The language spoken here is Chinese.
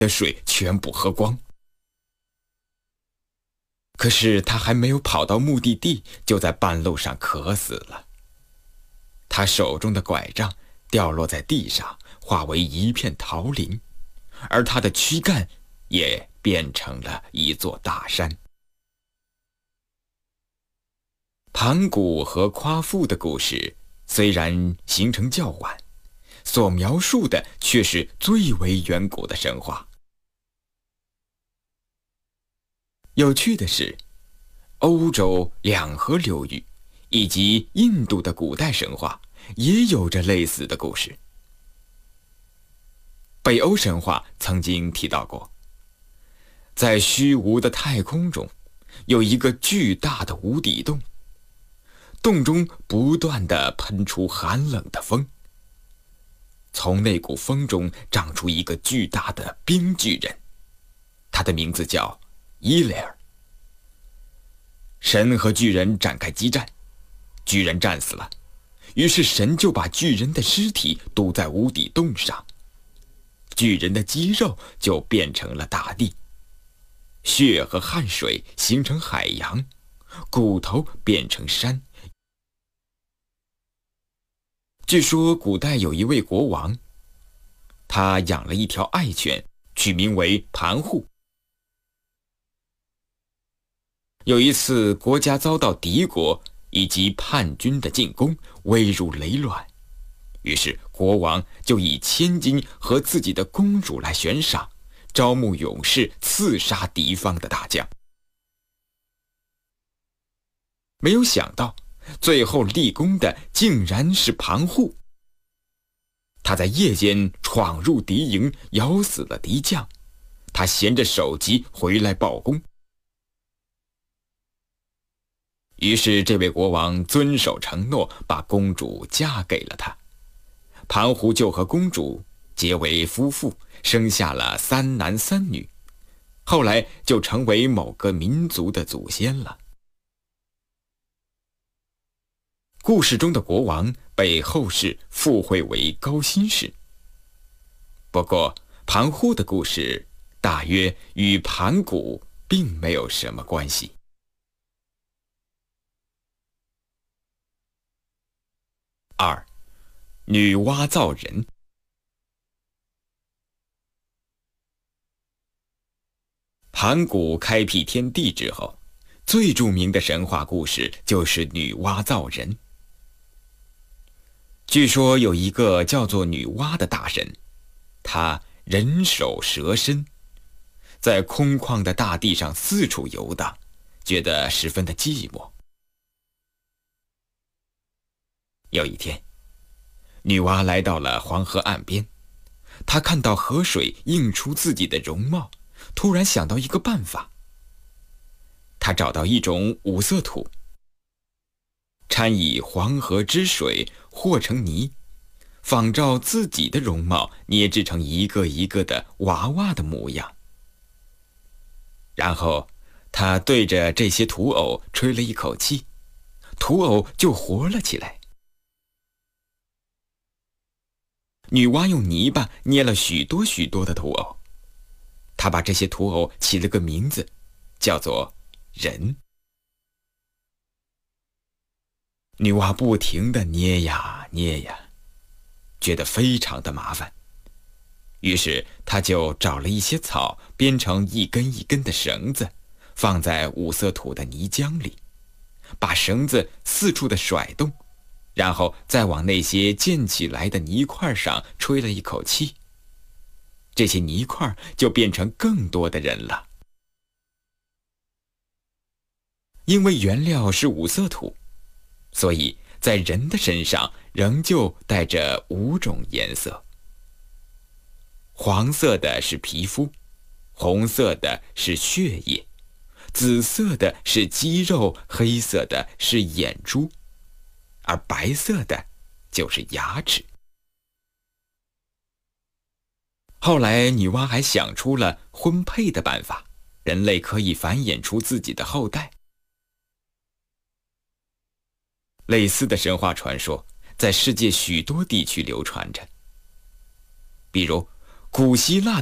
的水全部喝光。可是他还没有跑到目的地，就在半路上渴死了。他手中的拐杖掉落在地上，化为一片桃林，而他的躯干也变成了一座大山。盘古和夸父的故事虽然形成较晚，所描述的却是最为远古的神话。有趣的是，欧洲两河流域以及印度的古代神话也有着类似的故事。北欧神话曾经提到过，在虚无的太空中有一个巨大的无底洞，洞中不断地喷出寒冷的风，从那股风中长出一个巨大的冰巨人，他的名字叫伊雷尔。神和巨人展开激战，巨人战死了，于是神就把巨人的尸体堵在无底洞上，巨人的肌肉就变成了大地，血和汗水形成海洋，骨头变成山。据说古代有一位国王，他养了一条爱犬，取名为盘户。有一次，国家遭到敌国以及叛军的进攻，危如累卵，于是国王就以千金和自己的公主来悬赏，招募勇士刺杀敌方的大将。没有想到，最后立功的竟然是盘户。他在夜间闯入敌营，咬死了敌将，他衔着首级回来报功。于是这位国王遵守承诺，把公主嫁给了他。盘户就和公主结为夫妇，生下了3男3女，后来就成为某个民族的祖先了。故事中的国王被后世附会为高辛氏。不过盘户的故事大约与盘古并没有什么关系。2. 女娲造人。盘古开辟天地之后，最著名的神话故事就是女娲造人。据说有一个叫做女娲的大神，她人首蛇身，在空旷的大地上四处游荡，觉得十分的寂寞。有一天，女娲来到了黄河岸边，她看到河水映出自己的容貌，突然想到一个办法。她找到一种五色土，掺以黄河之水和成泥，仿照自己的容貌捏制成一个一个的娃娃的模样。然后她对着这些土偶吹了一口气，土偶就活了起来。女娲用泥巴捏了许多许多的土偶，她把这些土偶起了个名字，叫做人。女娲不停地捏呀捏呀，觉得非常的麻烦，于是她就找了一些草，编成一根一根的绳子，放在五色土的泥浆里，把绳子四处的甩动，然后再往那些溅起来的泥块上吹了一口气，这些泥块就变成更多的人了。因为原料是五色土，所以在人的身上仍旧带着5种颜色。黄色的是皮肤，红色的是血液，紫色的是肌肉，黑色的是眼珠，而白色的就是牙齿。后来女娲还想出了婚配的办法，人类可以繁衍出自己的后代。类似的神话传说在世界许多地区流传着，比如古希腊的